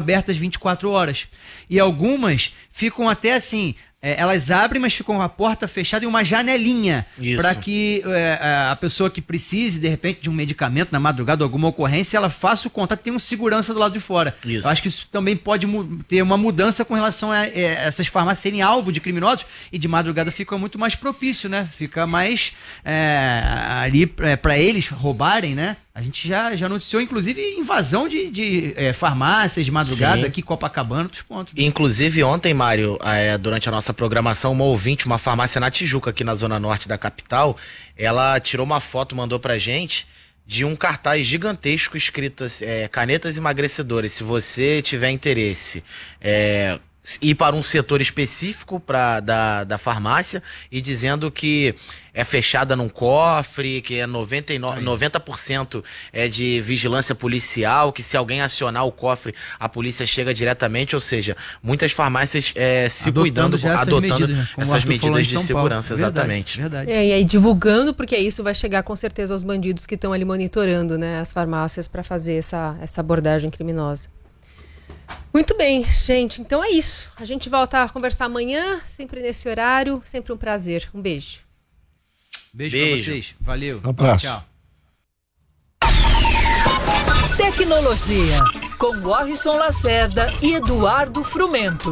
abertas 24 horas. E algumas ficam até assim, elas abrem, mas ficam com a porta fechada e uma janelinha para que a pessoa que precise, de repente, de um medicamento na madrugada, alguma ocorrência, ela faça o contato e tenha um segurança do lado de fora. Isso. Eu acho que isso também pode ter uma mudança com relação a essas farmácias serem alvo de criminosos, e de madrugada fica muito mais propício, né? Fica mais ali para eles roubarem, né? A gente já noticiou, inclusive, invasão de farmácias de madrugada. Sim. Aqui em Copacabana, outros pontos. Inclusive, ontem, Mário, durante a nossa programação, uma farmácia na Tijuca, aqui na zona norte da capital, ela tirou uma foto, mandou pra gente, de um cartaz gigantesco escrito canetas emagrecedoras. Se você tiver interesse, ir para um setor específico da farmácia, e dizendo que é fechada num cofre, que é 90% de vigilância policial, que se alguém acionar o cofre, a polícia chega diretamente. Ou seja, muitas farmácias adotando essas medidas de segurança. Exatamente. Verdade. E aí divulgando, porque isso vai chegar com certeza aos bandidos que estão ali monitorando, né, as farmácias para fazer essa abordagem criminosa. Muito bem, gente, então é isso. A gente volta a conversar amanhã, sempre nesse horário. Sempre um prazer. Um beijo. Beijo pra vocês. Valeu. Um abraço. Tchau. Tecnologia, com Warrison Lacerda e Eduardo Frumento.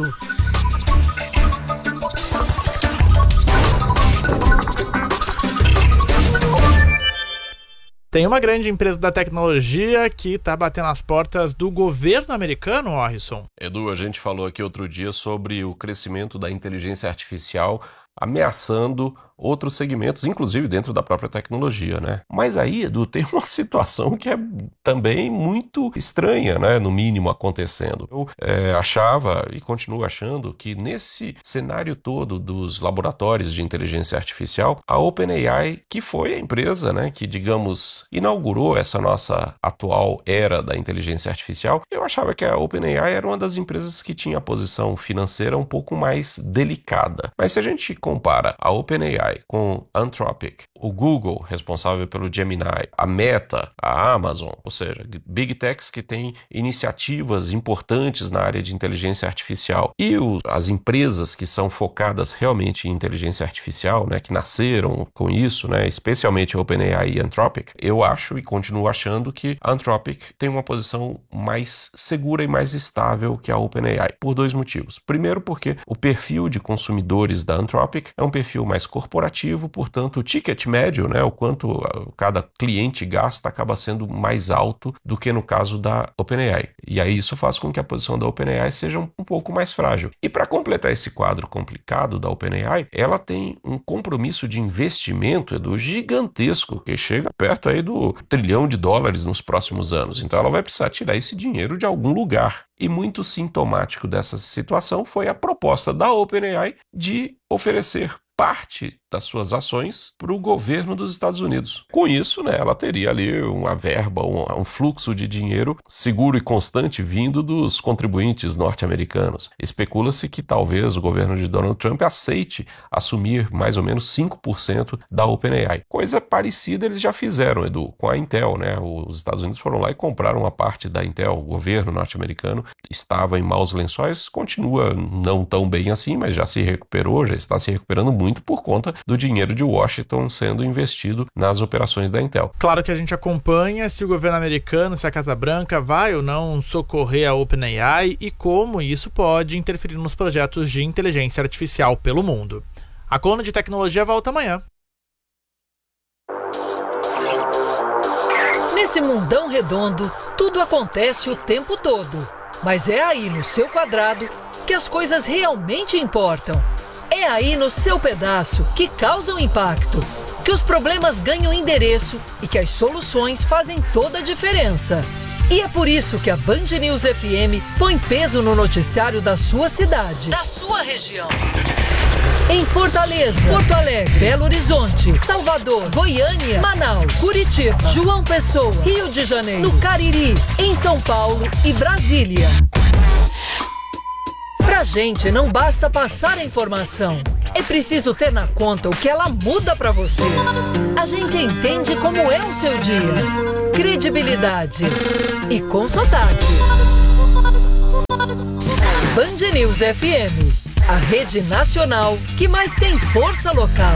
Tem uma grande empresa da tecnologia que está batendo as portas do governo americano, Warrison. Edu, a gente falou aqui outro dia sobre o crescimento da inteligência artificial ameaçando outros segmentos, inclusive dentro da própria tecnologia, né? Mas aí, Edu, tem uma situação que é também muito estranha, né? No mínimo, acontecendo. Eu achava e continuo achando que nesse cenário todo dos laboratórios de inteligência artificial, a OpenAI, que foi a empresa, né, que, digamos, inaugurou essa nossa atual era da inteligência artificial, eu achava que a OpenAI era uma das empresas que tinha a posição financeira um pouco mais delicada. Mas se a gente compara a OpenAI com Anthropic, o Google, responsável pelo Gemini, a Meta, a Amazon, ou seja, Big Techs que têm iniciativas importantes na área de inteligência artificial, e as empresas que são focadas realmente em inteligência artificial, né, que nasceram com isso, né, especialmente a OpenAI e a Anthropic, eu acho e continuo achando que a Anthropic tem uma posição mais segura e mais estável que a OpenAI, por dois motivos. Primeiro, porque o perfil de consumidores da Anthropic é um perfil mais corporativo, portanto o ticket médio, né, o quanto cada cliente gasta, acaba sendo mais alto do que no caso da OpenAI. E aí isso faz com que a posição da OpenAI seja um pouco mais frágil. E para completar esse quadro complicado da OpenAI, ela tem um compromisso de investimento, Edu, gigantesco, que chega perto aí do $1 trilhão nos próximos anos. Então ela vai precisar tirar esse dinheiro de algum lugar. E muito sintomático dessa situação foi a proposta da OpenAI de oferecer parte das suas ações para o governo dos Estados Unidos. Com isso, né, ela teria ali uma verba, um fluxo de dinheiro seguro e constante vindo dos contribuintes norte-americanos. Especula-se que talvez o governo de Donald Trump aceite assumir mais ou menos 5% da OpenAI. Coisa parecida eles já fizeram, Edu, com a Intel, né? Os Estados Unidos foram lá e compraram uma parte da Intel. O governo norte-americano estava em maus lençóis, continua não tão bem assim, mas já se recuperou, já está se recuperando muito por conta do dinheiro de Washington sendo investido nas operações da Intel. Claro que a gente acompanha se o governo americano, se a Casa Branca vai ou não socorrer a OpenAI e como isso pode interferir nos projetos de inteligência artificial pelo mundo. A coluna de tecnologia volta amanhã. Nesse mundão redondo, tudo acontece o tempo todo. Mas é aí no seu quadrado que as coisas realmente importam. É aí no seu pedaço que causam impacto, que os problemas ganham endereço e que as soluções fazem toda a diferença. E é por isso que a Band News FM põe peso no noticiário da sua cidade, da sua região. Em Fortaleza, Porto Alegre, Belo Horizonte, Salvador, Goiânia, Manaus, Curitiba, João Pessoa, Rio de Janeiro, no Cariri, em São Paulo e Brasília. Pra gente não basta passar a informação, é preciso ter na conta o que ela muda pra você. A gente entende como é o seu dia. Credibilidade e com sotaque. Band News FM, a rede nacional que mais tem força local.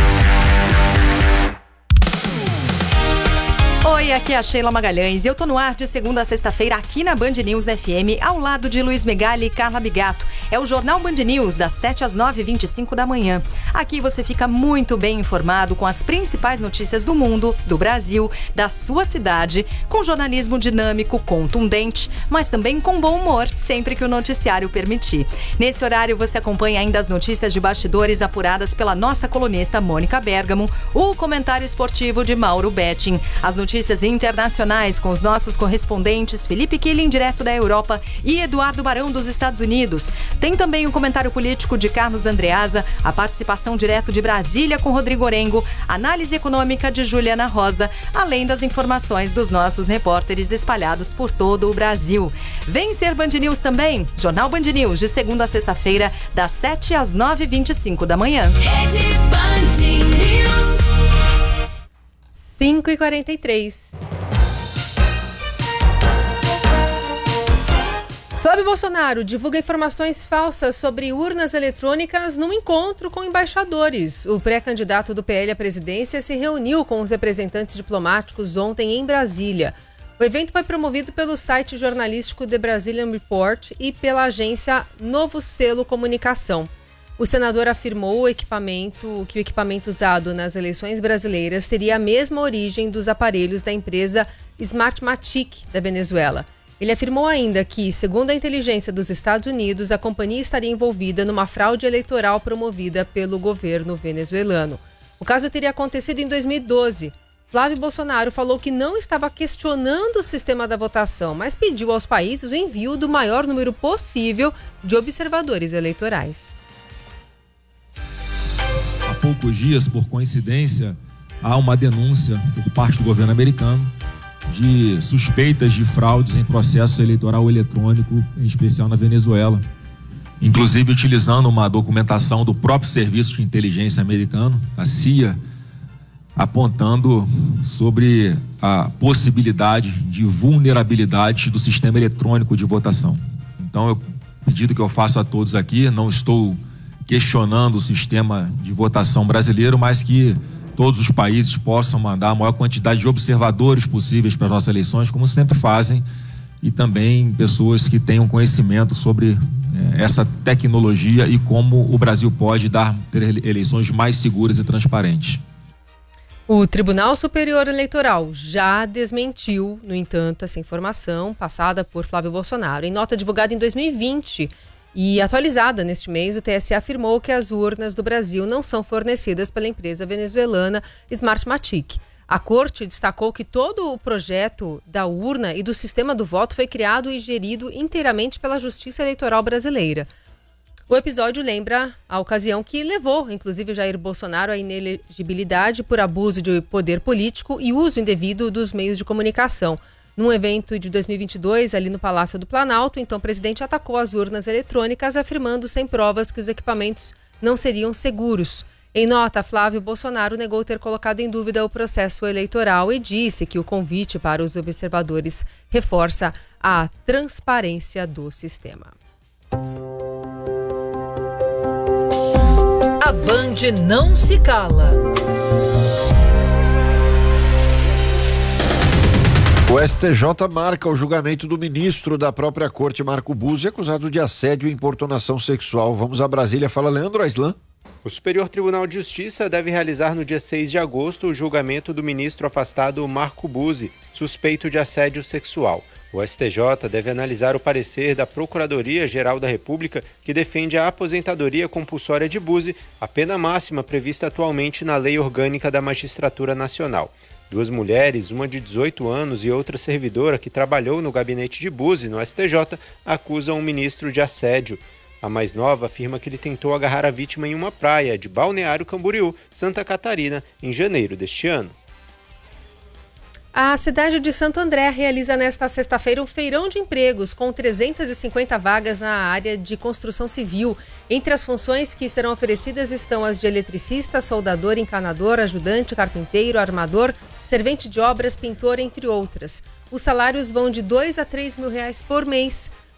Oi, aqui é a Sheila Magalhães e eu tô no ar de segunda a sexta-feira aqui na Band News FM, ao lado de Luiz Megali e Carla Bigato. É o Jornal Band News, das 7 às 9h25 da manhã. Aqui você fica muito bem informado com as principais notícias do mundo, do Brasil, da sua cidade, com jornalismo dinâmico, contundente, mas também com bom humor, sempre que o noticiário permitir. Nesse horário você acompanha ainda as notícias de bastidores apuradas pela nossa colunista Mônica Bergamo, o comentário esportivo de Mauro Betting, as notícias internacionais com os nossos correspondentes Felipe Killing, direto da Europa, e Eduardo Barão, dos Estados Unidos. Tem também o comentário político de Carlos Andreasa, a participação direto de Brasília com Rodrigo Orengo, análise econômica de Juliana Rosa, além das informações dos nossos repórteres espalhados por todo o Brasil. Vem ser Band News também, Jornal Band News, de segunda a sexta-feira, das 7 às 9h25 da manhã. Rede Band News. 5h43. Flávio Bolsonaro divulga informações falsas sobre urnas eletrônicas num encontro com embaixadores. O pré-candidato do PL à presidência se reuniu com os representantes diplomáticos ontem em Brasília. O evento foi promovido pelo site jornalístico The Brazilian Report e pela agência Novo Selo Comunicação. O senador afirmou que o equipamento usado nas eleições brasileiras teria a mesma origem dos aparelhos da empresa Smartmatic da Venezuela. Ele afirmou ainda que, segundo a inteligência dos Estados Unidos, a companhia estaria envolvida numa fraude eleitoral promovida pelo governo venezuelano. O caso teria acontecido em 2012. Flávio Bolsonaro falou que não estava questionando o sistema da votação, mas pediu aos países o envio do maior número possível de observadores eleitorais. Há poucos dias, por coincidência, há uma denúncia por parte do governo americano de suspeitas de fraudes em processo eleitoral eletrônico, em especial na Venezuela. Inclusive utilizando uma documentação do próprio Serviço de Inteligência americano, a CIA, apontando sobre a possibilidade de vulnerabilidade do sistema eletrônico de votação. Então, o pedido que eu faço a todos aqui, não estou questionando o sistema de votação brasileiro, mas que todos os países possam mandar a maior quantidade de observadores possíveis para as nossas eleições, como sempre fazem, e também pessoas que tenham conhecimento sobre essa tecnologia e como o Brasil pode ter eleições mais seguras e transparentes. O Tribunal Superior Eleitoral já desmentiu, no entanto, essa informação passada por Flávio Bolsonaro. Em nota divulgada em 2020 e atualizada neste mês, o TSE afirmou que as urnas do Brasil não são fornecidas pela empresa venezuelana Smartmatic. A corte destacou que todo o projeto da urna e do sistema do voto foi criado e gerido inteiramente pela Justiça Eleitoral brasileira. O episódio lembra a ocasião que levou, inclusive, Jair Bolsonaro à inelegibilidade por abuso de poder político e uso indevido dos meios de comunicação. Num evento de 2022, ali no Palácio do Planalto, então o presidente atacou as urnas eletrônicas, afirmando sem provas que os equipamentos não seriam seguros. Em nota, Flávio Bolsonaro negou ter colocado em dúvida o processo eleitoral e disse que o convite para os observadores reforça a transparência do sistema. A Band não se cala. O STJ marca o julgamento do ministro da própria corte, Marco Buzzi, acusado de assédio e importunação sexual. Vamos a Brasília, fala Leandro Aislan. O Superior Tribunal de Justiça deve realizar no dia 6 de agosto o julgamento do ministro afastado Marco Buzzi, suspeito de assédio sexual. O STJ deve analisar o parecer da Procuradoria-Geral da República, que defende a aposentadoria compulsória de Buzzi, a pena máxima prevista atualmente na Lei Orgânica da Magistratura Nacional. Duas mulheres, uma de 18 anos e outra servidora que trabalhou no gabinete de Buzzi, no STJ, acusam o ministro de assédio. A mais nova afirma que ele tentou agarrar a vítima em uma praia de Balneário Camboriú, Santa Catarina, em janeiro deste ano. A cidade de Santo André realiza nesta sexta-feira um feirão de empregos com 350 vagas na área de construção civil. Entre as funções que serão oferecidas estão as de eletricista, soldador, encanador, ajudante, carpinteiro, armador, servente de obras, pintor, entre outras. Os salários vão de R$ 2 a R$ 3 mil por mês.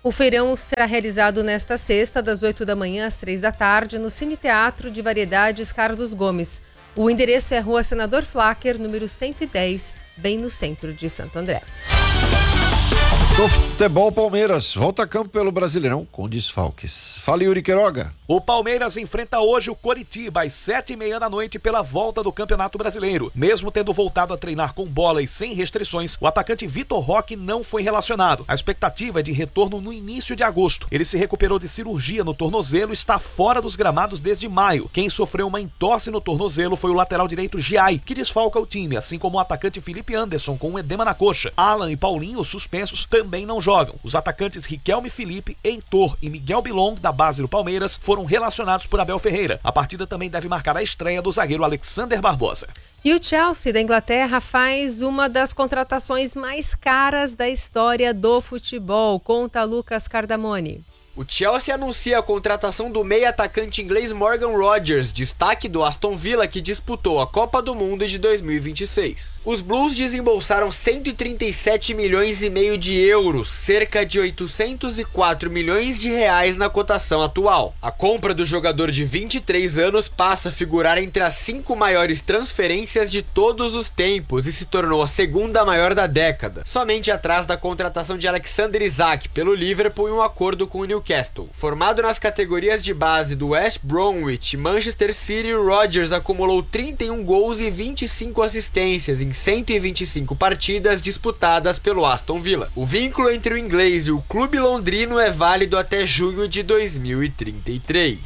O feirão será realizado nesta sexta, das 8 da manhã às 3 da tarde, no Cine Teatro de Variedades Carlos Gomes. O endereço é Rua Senador Flacker, número 110, bem no centro de Santo André. No futebol, Palmeiras volta a campo pelo Brasileirão com desfalques. Fala, Yuri Queiroga. O Palmeiras enfrenta hoje o Coritiba às 7h30 da noite pela volta do Campeonato Brasileiro. Mesmo tendo voltado a treinar com bola e sem restrições, o atacante Vitor Roque não foi relacionado. A expectativa é de retorno no início de agosto. Ele se recuperou de cirurgia no tornozelo e está fora dos gramados desde maio. Quem sofreu uma entorse no tornozelo foi o lateral direito Giai, que desfalca o time, assim como o atacante Felipe Anderson com um edema na coxa. Alan e Paulinho, suspensos, também não jogam. Os atacantes Riquelme Felipe, Heitor e Miguel Bilong, da base do Palmeiras, foram relacionados por Abel Ferreira. A partida também deve marcar a estreia do zagueiro Alexander Barbosa. E o Chelsea da Inglaterra faz uma das contratações mais caras da história do futebol. Conta Lucas Cardamone. O Chelsea anuncia a contratação do meio-atacante inglês Morgan Rogers, destaque do Aston Villa que disputou a Copa do Mundo de 2026. Os Blues desembolsaram 137 milhões e meio de euros, cerca de 804 milhões de reais na cotação atual. A compra do jogador de 23 anos passa a figurar entre as 5 maiores transferências de todos os tempos e se tornou a segunda maior da década, somente atrás da contratação de Alexander Isak pelo Liverpool e um acordo com o Newcastle. Formado nas categorias de base do West Bromwich e Manchester City, Rodgers acumulou 31 gols e 25 assistências em 125 partidas disputadas pelo Aston Villa. O vínculo entre o inglês e o clube londrino é válido até junho de 2033.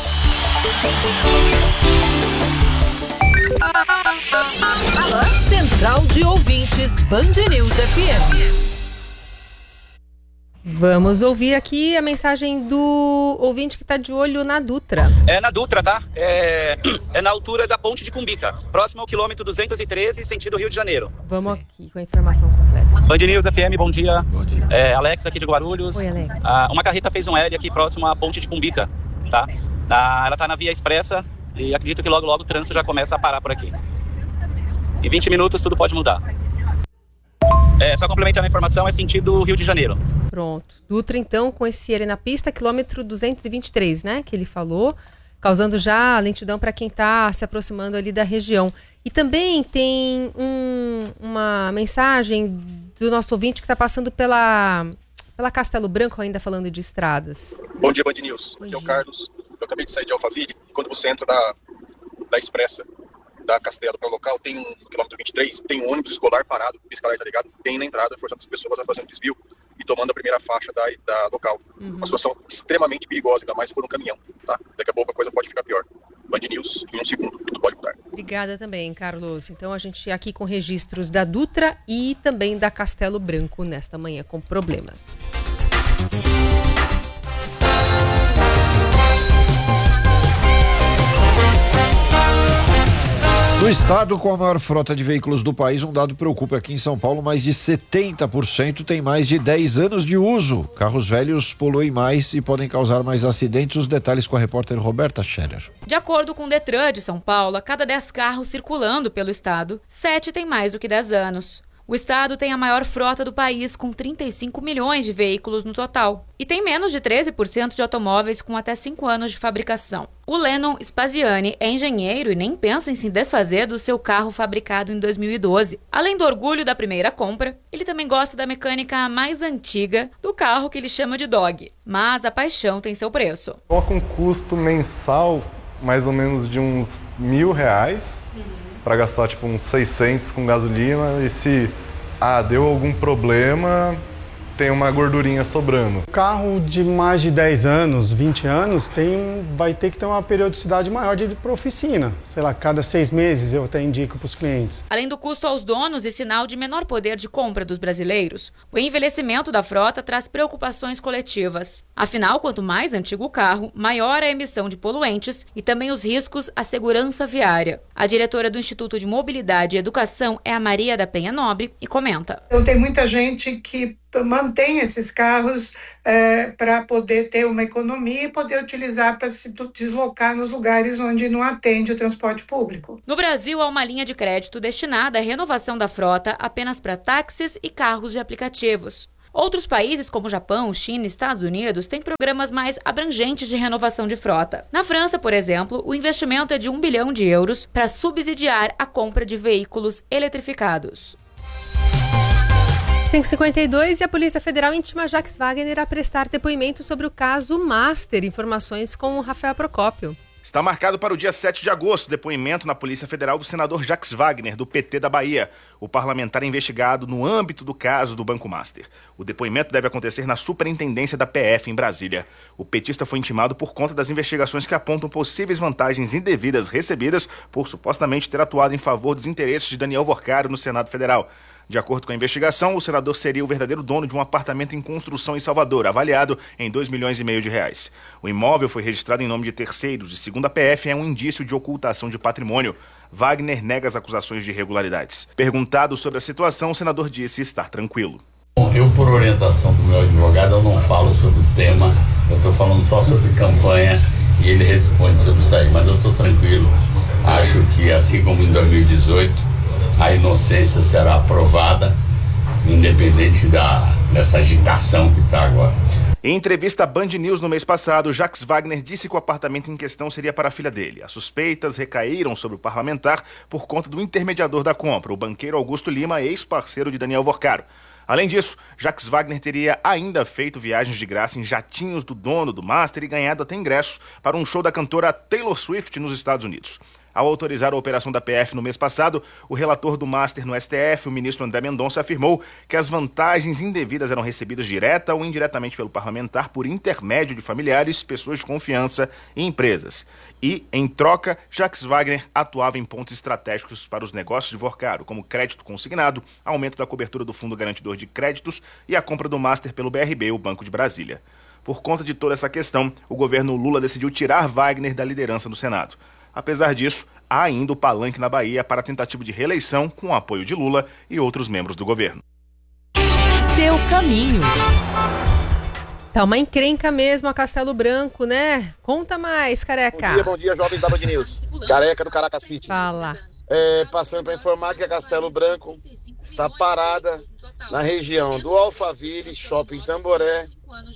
Central de Ouvintes, Band News FM. Vamos ouvir aqui a mensagem do ouvinte que está de olho na Dutra. É na Dutra, tá? É na altura da Ponte de Cumbica, próximo ao quilômetro 213, sentido Rio de Janeiro. Vamos aqui com a informação completa. Band News FM, bom dia. Bom dia. Alex aqui de Guarulhos. Oi, Alex. Uma carreta fez um L aqui próximo à Ponte de Cumbica, tá? Ela está na via expressa e acredito que logo o trânsito já começa a parar por aqui. Em 20 minutos tudo pode mudar. Só complementando a informação, é sentido Rio de Janeiro. Pronto. Dutra, então, com esse ele na pista, quilômetro 223, né? Que ele falou, causando já lentidão para quem está se aproximando ali da região. E também tem uma mensagem do nosso ouvinte que está passando pela Castelo Branco, ainda falando de estradas. Bom dia, Band News. Aqui é o Carlos. Eu acabei de sair de Alphaville e quando você entra da Expressa, da Castelo para o local, tem no quilômetro 23, tem um ônibus escolar parado, o pisca-alerta ligado, bem na entrada, forçando as pessoas a fazer um desvio e tomando a primeira faixa da local. Uma situação extremamente perigosa, ainda mais se for um caminhão, tá? Daqui a pouco a coisa pode ficar pior. Band News, em um segundo, tudo pode mudar. Obrigada também, Carlos. Então a gente aqui com registros da Dutra e também da Castelo Branco nesta manhã com problemas. No estado com a maior frota de veículos do país, um dado preocupa aqui em São Paulo, mais de 70% tem mais de 10 anos de uso. Carros velhos poluem mais e podem causar mais acidentes. Os detalhes com a repórter Roberta Scherer. De acordo com o Detran de São Paulo, a cada 10 carros circulando pelo estado, 7 têm mais do que 10 anos. O estado tem a maior frota do país, com 35 milhões de veículos no total. E tem menos de 13% de automóveis com até 5 anos de fabricação. O Lennon Spaziani é engenheiro e nem pensa em se desfazer do seu carro fabricado em 2012. Além do orgulho da primeira compra, ele também gosta da mecânica mais antiga do carro que ele chama de dog. Mas a paixão tem seu preço. Coloca um custo mensal mais ou menos de uns R$1.000. Para gastar tipo uns 600 com gasolina e se deu algum problema, tem uma gordurinha sobrando. Carro de mais de 10 anos, 20 anos, vai ter que ter uma periodicidade maior de ir para oficina. Sei lá, cada 6 meses eu até indico para os clientes. Além do custo aos donos e sinal de menor poder de compra dos brasileiros, o envelhecimento da frota traz preocupações coletivas. Afinal, quanto mais antigo o carro, maior a emissão de poluentes e também os riscos à segurança viária. A diretora do Instituto de Mobilidade e Educação é a Maria da Penha Nobre e comenta. Tem muita gente que mantém esses carros para poder ter uma economia e poder utilizar para se deslocar nos lugares onde não atende o transporte público. No Brasil, há uma linha de crédito destinada à renovação da frota apenas para táxis e carros de aplicativos. Outros países, como Japão, China e Estados Unidos, têm programas mais abrangentes de renovação de frota. Na França, por exemplo, o investimento é de 1 bilhão de euros para subsidiar a compra de veículos eletrificados. 5h52 e a Polícia Federal intima Jacques Wagner a prestar depoimento sobre o caso Master. Informações com o Rafael Procópio. Está marcado para o dia 7 de agosto, depoimento na Polícia Federal do senador Jacques Wagner, do PT da Bahia, o parlamentar investigado no âmbito do caso do Banco Master. O depoimento deve acontecer na Superintendência da PF, em Brasília. O petista foi intimado por conta das investigações que apontam possíveis vantagens indevidas recebidas por supostamente ter atuado em favor dos interesses de Daniel Worcaro no Senado Federal. De acordo com a investigação, o senador seria o verdadeiro dono de um apartamento em construção em Salvador, avaliado em R$2,5 milhões. O imóvel foi registrado em nome de terceiros e, segundo a PF, é um indício de ocultação de patrimônio. Wagner nega as acusações de irregularidades. Perguntado sobre a situação, o senador disse estar tranquilo. Bom, eu, por orientação do meu advogado, eu não falo sobre o tema, eu estou falando só sobre campanha e ele responde sobre isso aí, mas eu estou tranquilo. Acho que, assim como em 2018, a inocência será aprovada, independente dessa agitação que está agora. Em entrevista à Band News no mês passado, Jacques Wagner disse que o apartamento em questão seria para a filha dele. As suspeitas recaíram sobre o parlamentar por conta do intermediador da compra, o banqueiro Augusto Lima, ex-parceiro de Daniel Worcaro. Além disso, Jacques Wagner teria ainda feito viagens de graça em jatinhos do dono do Master e ganhado até ingresso para um show da cantora Taylor Swift nos Estados Unidos. Ao autorizar a operação da PF no mês passado, o relator do Master no STF, o ministro André Mendonça, afirmou que as vantagens indevidas eram recebidas direta ou indiretamente pelo parlamentar por intermédio de familiares, pessoas de confiança e empresas. E, em troca, Jacques Wagner atuava em pontos estratégicos para os negócios de Worcaro, como crédito consignado, aumento da cobertura do Fundo Garantidor de Créditos e a compra do Master pelo BRB, o Banco de Brasília. Por conta de toda essa questão, o governo Lula decidiu tirar Wagner da liderança do Senado. Apesar disso, há ainda o palanque na Bahia para a tentativa de reeleição com o apoio de Lula e outros membros do governo. Seu caminho. Tá uma encrenca mesmo a Castelo Branco, né? Conta mais, Careca. Bom dia, jovens da Band News. Careca do Caracas City. Fala. Passando para informar que a Castelo Branco está parada na região do Alphaville, Shopping Tamboré.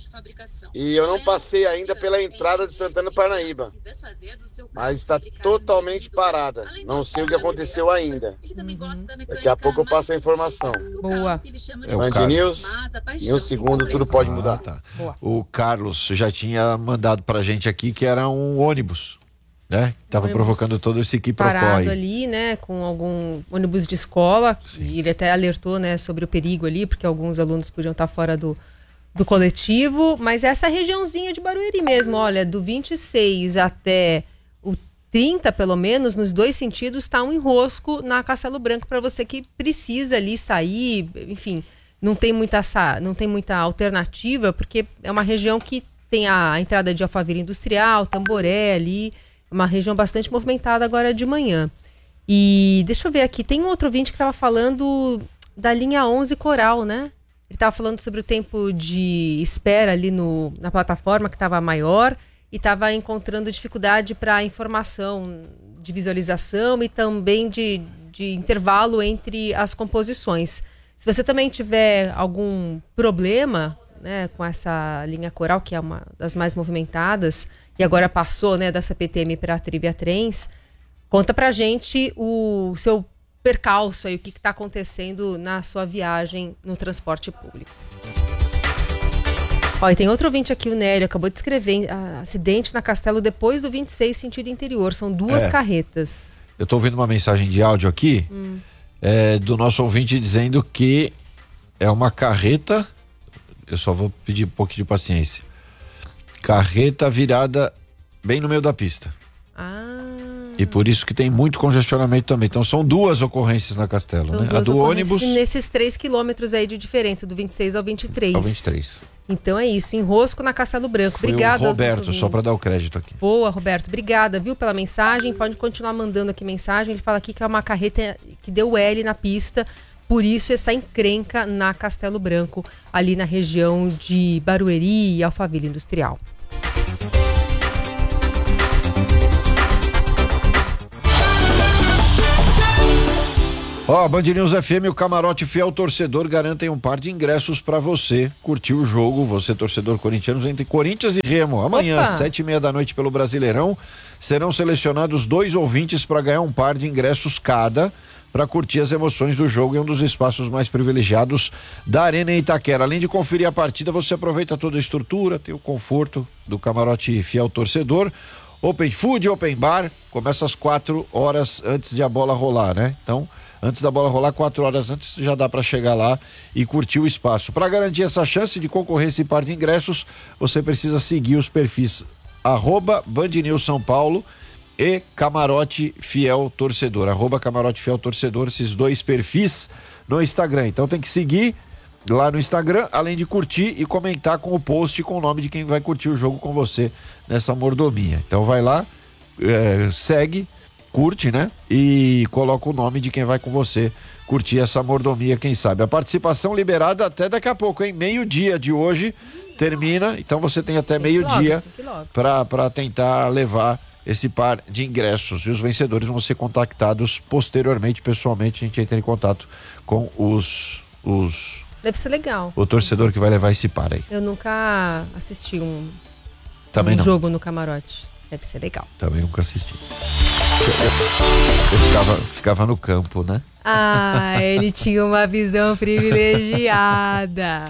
E eu não passei ainda pela entrada de Santana Parnaíba, mas está totalmente parada. Não sei o que aconteceu ainda. Daqui a pouco eu passo a informação. Boa. Band News, em um segundo tudo pode mudar. Tá. O Carlos já tinha mandado pra gente aqui que era um ônibus, né? Tava provocando todo esse quiprocó parado aí. ali, né, com algum ônibus de escola. E ele até alertou, né, sobre o perigo ali, porque alguns alunos podiam estar fora do coletivo, mas essa regiãozinha de Barueri mesmo, olha, do 26 até o 30, pelo menos, nos dois sentidos, está um enrosco na Castelo Branco para você que precisa ali sair, enfim, não tem muita alternativa, porque é uma região que tem a entrada de Alphaville Industrial, Tamboré ali, uma região bastante movimentada agora de manhã. E deixa eu ver aqui, tem um outro ouvinte que estava falando da linha 11 Coral, né? Ele estava falando sobre o tempo de espera ali na plataforma, que estava maior, e estava encontrando dificuldade para informação de visualização e também de intervalo entre as composições. Se você também tiver algum problema, né, com essa linha Coral, que é uma das mais movimentadas, e agora passou, né, da CPTM para a Trivia Trens, conta pra gente o seu percalço aí, o que está acontecendo na sua viagem no transporte público. Ó, e tem outro ouvinte aqui, o Nélio, acabou de escrever acidente na Castelo depois do 26 sentido interior, são duas carretas. Eu tô ouvindo uma mensagem de áudio aqui do nosso ouvinte dizendo que é uma carreta, eu só vou pedir um pouquinho de paciência, carreta virada bem no meio da pista. E por isso que tem muito congestionamento também. Então são duas ocorrências na Castelo, né? A do ônibus. Nesses 3 quilômetros aí de diferença, do 26 ao 23. Ao 23. Então é isso, enrosco na Castelo Branco. Obrigada. Roberto, só para dar o crédito aqui. Boa, Roberto. Obrigada, viu, pela mensagem. Pode continuar mandando aqui mensagem. Ele fala aqui que é uma carreta que deu L na pista. Por isso essa encrenca na Castelo Branco, ali na região de Barueri e Alphaville Industrial. Band News FM, o Camarote Fiel Torcedor garantem um par de ingressos para você curtir o jogo, você torcedor corintiano, entre Corinthians e Remo. Amanhã, às 7h30 da noite pelo Brasileirão, serão selecionados 2 ouvintes para ganhar um par de ingressos cada, para curtir as emoções do jogo em um dos espaços mais privilegiados da Arena Itaquera. Além de conferir a partida, você aproveita toda a estrutura, tem o conforto do Camarote Fiel Torcedor. Open Food, Open Bar, começa às 4 horas antes de a bola rolar, né? Então, antes da bola rolar, 4 horas antes, já dá para chegar lá e curtir o espaço. Para garantir essa chance de concorrer esse par de ingressos, você precisa seguir os perfis @Band News São Paulo e Camarote Fiel Torcedor, @Camarote Fiel Torcedor, esses 2 perfis no Instagram. Então tem que seguir lá no Instagram, além de curtir e comentar com o post com o nome de quem vai curtir o jogo com você nessa mordomia. Então vai lá, segue, curte, né? E coloca o nome de quem vai com você curtir essa mordomia, quem sabe. A participação liberada até daqui a pouco, hein? 12:00 de hoje termina, então você tem até 12:00 para tentar levar esse par de ingressos. E os vencedores vão ser contactados posteriormente, pessoalmente. A gente entra em contato com os Deve ser legal. o torcedor que vai levar esse par aí. Eu nunca assisti um Jogo no camarote. Deve ser legal. Também nunca assisti. Eu ficava no campo, né? Ele tinha uma visão privilegiada.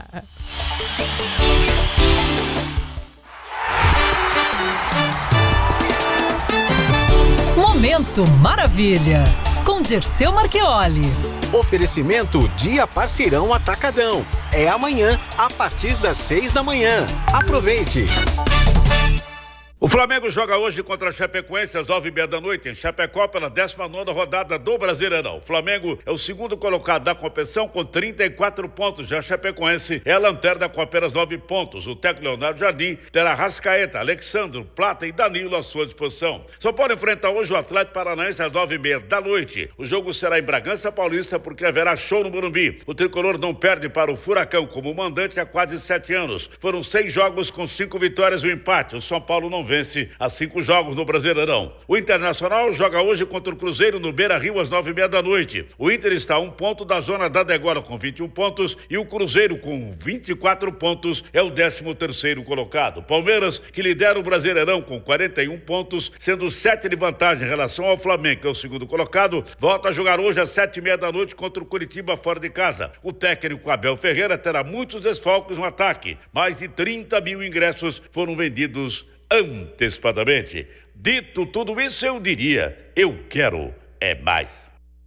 Momento Maravilha, com Dirceu Marchioli. Oferecimento Dia Parceirão Atacadão. É amanhã, a partir das 6 da manhã. Aproveite! O Flamengo joga hoje contra a Chapecoense às 9h30 da noite em Chapecó pela 19ª rodada do Brasileirão. O Flamengo é o segundo colocado da competição com 34 pontos. Já a Chapecoense é a lanterna com apenas 9 pontos. O técnico Leonardo Jardim terá Rascaeta, Alexandro, Plata e Danilo à sua disposição. São Paulo enfrenta hoje o Atlético Paranaense às 9h30 da noite. O jogo será em Bragança Paulista porque haverá show no Morumbi. O tricolor não perde para o Furacão como mandante há quase 7 anos. Foram 6 jogos com 5 vitórias e um empate. O São Paulo não vence há 5 jogos no Brasileirão. O Internacional joga hoje contra o Cruzeiro no Beira-Rio às 9h30 da noite. O Inter está a 1 ponto da zona da degola com 21 pontos e o Cruzeiro com 24 pontos é o 13º colocado. Palmeiras, que lidera o Brasileirão com 41 pontos, sendo 7 de vantagem em relação ao Flamengo, que é o segundo colocado, volta a jogar hoje às 7h30 da noite contra o Curitiba fora de casa. O técnico Abel Ferreira terá muitos desfalques no ataque. Mais de 30 mil ingressos foram vendidos antecipadamente. Dito tudo isso, eu diria, eu quero é mais.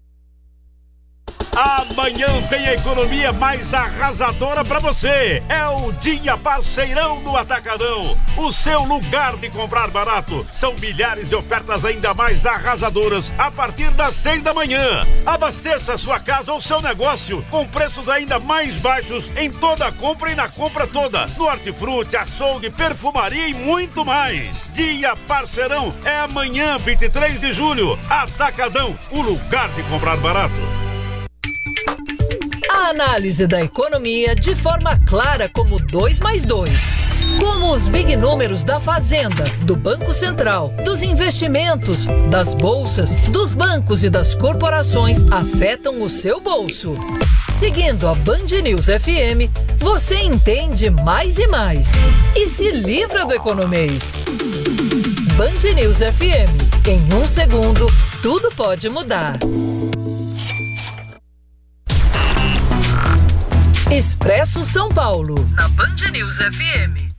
Amanhã tem a economia mais arrasadora para você. É o Dia Parceirão do Atacadão, o seu lugar de comprar barato. São milhares de ofertas ainda mais arrasadoras a partir das 6 da manhã. Abasteça sua casa ou seu negócio com preços ainda mais baixos em toda a compra e na compra toda. No hortifruti, açougue, perfumaria e muito mais. Dia Parceirão é amanhã, 23 de julho. Atacadão, o lugar de comprar barato. A análise da economia de forma clara como 2 mais 2. Como os big números da Fazenda, do Banco Central, dos investimentos, das bolsas, dos bancos e das corporações afetam o seu bolso. Seguindo a Band News FM, você entende mais e mais. E se livra do economês. Band News FM. Em 1 segundo, tudo pode mudar. Expresso São Paulo, na Band News FM.